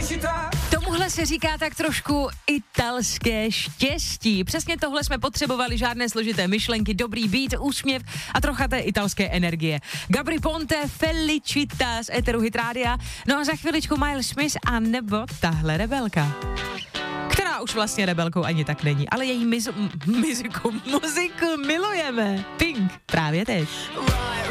Tomuhle se říká tak trošku italské štěstí. Přesně tohle jsme potřebovali, žádné složité myšlenky, dobrý beat, úsměv a trocha té italské energie. Gabry Ponte, Felicita z Eteru Hit Rádia. No a za chviličku Miles Smith a nebo tahle rebelka, která už vlastně rebelkou ani tak není, ale její muziku milujeme. Pink právě teď.